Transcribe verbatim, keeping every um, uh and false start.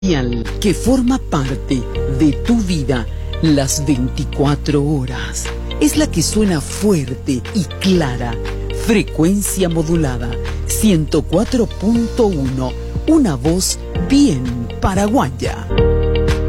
que forma parte de tu vida las veinticuatro horas. Es la que suena fuerte y clara. Frecuencia modulada ciento cuatro punto uno. Una voz bien paraguaya.